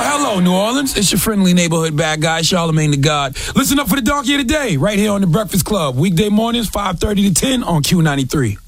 Well, hello, New Orleans. It's your friendly neighborhood bad guy, Charlemagne the God. Listen up for the donkey of the day right here on The Breakfast Club. Weekday mornings, 5:30 to 10 on Q93.